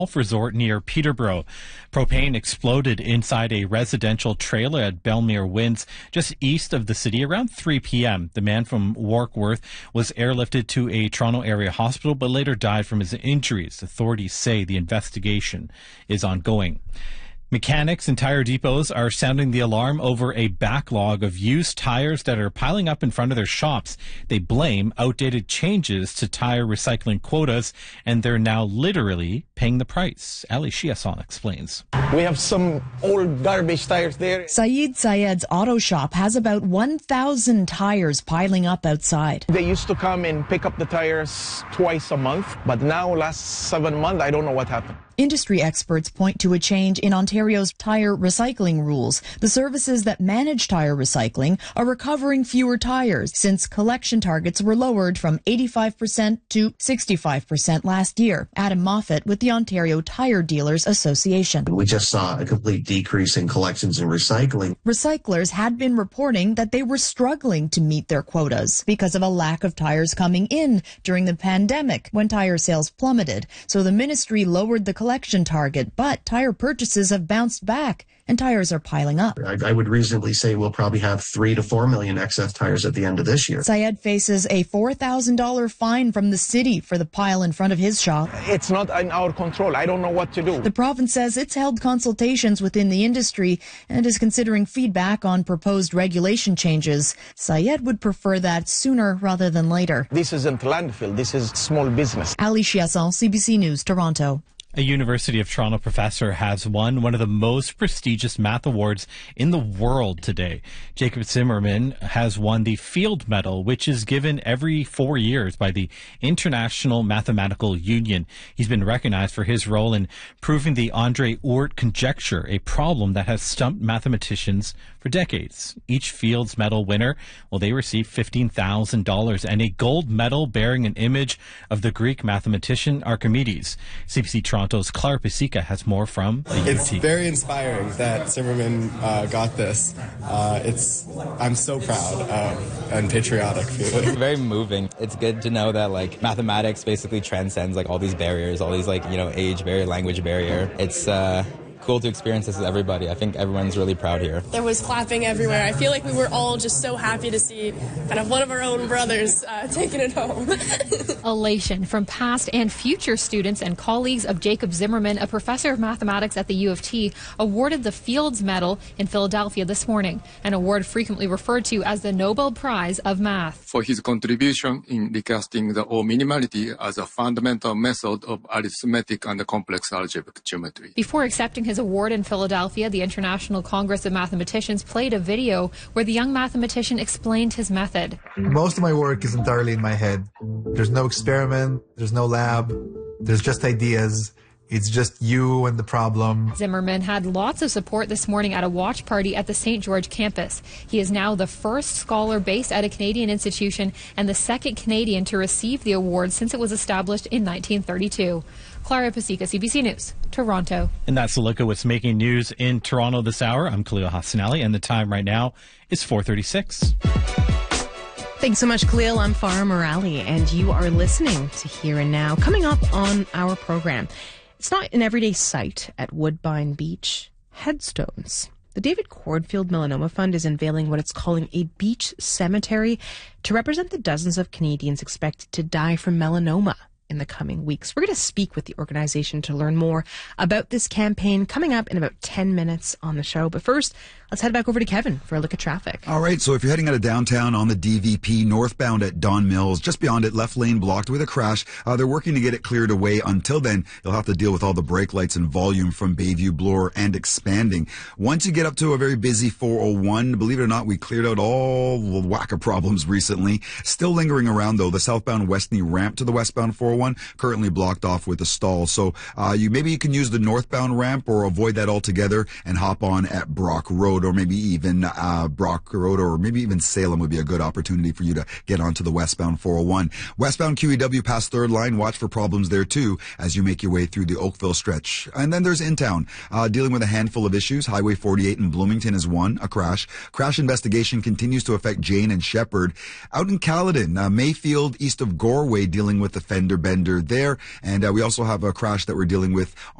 golf resort near Peterborough. Propane exploded inside a residential trailer at Belmere Winds, just east of the city, around 3 p.m. The man from Warkworth was airlifted to a Toronto area hospital, but later died from his injuries. Authorities say the investigation is ongoing. Mechanics and tire depots are sounding the alarm over a backlog of used tires that are piling up in front of their shops. They blame outdated changes to tire recycling quotas, and they're now literally paying the price. Ali Chiasson explains. We have some old garbage tires there. Saeed Sayed's auto shop has about 1,000 tires piling up outside. They used to come and pick up the tires twice a month, but now last 7 months, I don't know what happened. Industry experts point to a change in Ontario's tire recycling rules. The services that manage tire recycling are recovering fewer tires since collection targets were lowered from 85% to 65% last year. Adam Moffat with the Ontario Tire Dealers Association. We just saw a complete decrease in collections and recycling. Recyclers had been reporting that they were struggling to meet their quotas because of a lack of tires coming in during the pandemic when tire sales plummeted. So the ministry lowered the collection target, but tire purchases have bounced back and tires are piling up. I would reasonably say we'll probably have 3 to 4 million excess tires at the end of this year. Syed faces a $4,000 fine from the city for the pile in front of his shop. It's not in our control. I don't know what to do. The province says it's held consultations within the industry and is considering feedback on proposed regulation changes. Syed would prefer that sooner rather than later. This isn't landfill. This is small business. Ali Chiasson, CBC News, Toronto. A University of Toronto professor has won one of the most prestigious math awards in the world today. Jacob Zimmerman has won the Field Medal, which is given every 4 years by the International Mathematical Union. He's been recognized for his role in proving the Andre Oort conjecture, a problem that has stumped mathematicians for decades. Each Fields Medal winner, well, they receive $15,000 and a gold medal bearing an image of the Greek mathematician Archimedes. CBC Toronto's Clara Pasica has more from the UT. It's very inspiring that Zimmerman got this. I'm so proud and patriotic feeling. Very moving. It's good to know that mathematics basically transcends all these barriers, all these age barrier, language barrier. It's cool to experience this with everybody. I think everyone's really proud here. There was clapping everywhere. I feel like we were all just so happy to see kind of one of our own brothers taking it home. Elation from past and future students and colleagues of Jacob Zimmerman, a professor of mathematics at the U of T, awarded the Fields Medal in Philadelphia this morning, an award frequently referred to as the Nobel Prize of Math. For his contribution in recasting the O minimality as a fundamental method of arithmetic and complex algebraic geometry. Before accepting his award in Philadelphia, the International Congress of Mathematicians played a video where the young mathematician explained his method. Most of my work is entirely in my head. There's no experiment, there's no lab, there's just ideas. It's just you and the problem. Zimmerman had lots of support this morning at a watch party at the St. George campus. He is now the first scholar based at a Canadian institution and the second Canadian to receive the award since it was established in 1932. Clara Pasica, CBC News, Toronto. And that's a look at what's making news in Toronto this hour. I'm Khalil Hassanali, and the time right now is 4:36. Thanks so much, Khalil. I'm Farah Morali, and you are listening to Here and Now. Coming up on our program, it's not an everyday sight at Woodbine Beach. Headstones. The David Cordfield Melanoma Fund is unveiling what it's calling a beach cemetery to represent the dozens of Canadians expected to die from melanoma in the coming weeks. We're going to speak with the organization to learn more about this campaign coming up in about 10 minutes on the show. But first, let's head back over to Kevin for a look at traffic. All right, so if you're heading out of downtown on the DVP, northbound at Don Mills, just beyond it, left lane blocked with a crash. They're working to get it cleared away. Until then, you'll have to deal with all the brake lights and volume from Bayview, Bloor, and expanding. Once you get up to a very busy 401, believe it or not, we cleared out all the whack of problems recently. Still lingering around, though, the southbound Westney ramp to the westbound 401 currently blocked off with a stall. So you can use the northbound ramp or avoid that altogether and hop on at Brock Road. Road, or maybe even Brock Road, or maybe even Salem would be a good opportunity for you to get onto the westbound 401. Westbound QEW past Third Line, watch for problems there too as you make your way through the Oakville stretch. And then there's in-town, dealing with a handful of issues. Highway 48 in Bloomington is one, a crash. Crash investigation continues to affect Jane and Shepherd. Out in Caledon, Mayfield east of Goreway, dealing with the fender bender there. And we also have a crash that we're dealing with